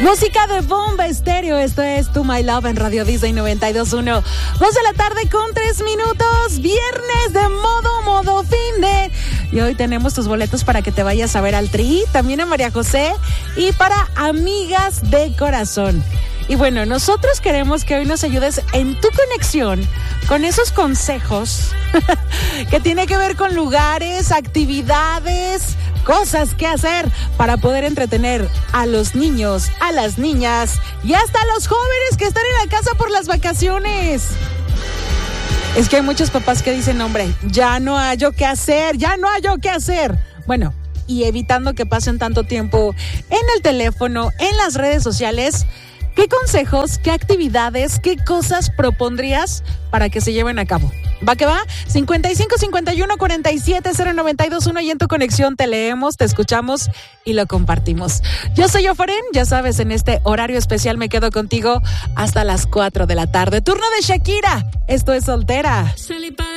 Música de Bomba Estéreo, esto es To My Love en Radio Disney 92.1. 2 de la tarde con 3 minutos, viernes de modo fin de. Y hoy tenemos tus boletos para que te vayas a ver al Tri, también a María José y para Amigas de Corazón. Y bueno, nosotros queremos que hoy nos ayudes en tu conexión con esos consejos que tiene que ver con lugares, actividades, cosas que hacer para poder entretener a los niños, a las niñas y hasta a los jóvenes que están en la casa por las vacaciones. Es que hay muchos papás que dicen, hombre, ya no hay yo qué hacer. Bueno, y evitando que pasen tanto tiempo en el teléfono, en las redes sociales, ¿qué consejos, qué actividades, qué cosas propondrías para que se lleven a cabo? ¿Va que va? 55 51 47 0921 y en tu conexión te leemos, te escuchamos y lo compartimos. Yo soy Oforen, ya sabes, en este horario especial me quedo contigo hasta las 4 de la tarde. Turno de Shakira, esto es Soltera.